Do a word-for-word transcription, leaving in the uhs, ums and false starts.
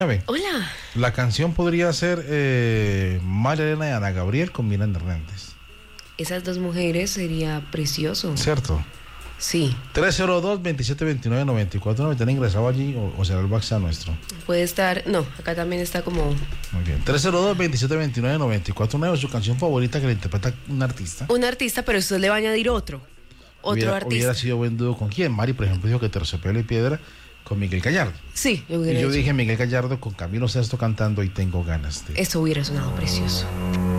Hola. La canción podría ser eh, María Elena y Ana Gabriel con Miranda Hernández. Esas dos mujeres sería precioso. ¿Cierto? Sí. tres cero dos, veintisiete veintinueve, noventa y cuatro. ¿No me tienen ingresado allí o, o será el WhatsApp nuestro? Puede estar, no, acá también está como... Muy bien. tres cero dos, veintisiete veintinueve, noventa y cuatro. Una de su canción favorita que le interpreta un artista. Un artista, pero usted le va a añadir otro. Otro hubiera, artista. Hubiera sido buen dúo con quién. Mari, por ejemplo, dijo que Terciopelo y Piedra con Miguel Gallardo. Sí, yo Y yo hecho. dije Miguel Gallardo con Camilo Sesto cantando Y tengo ganas de... Eso hubiera sonado precioso.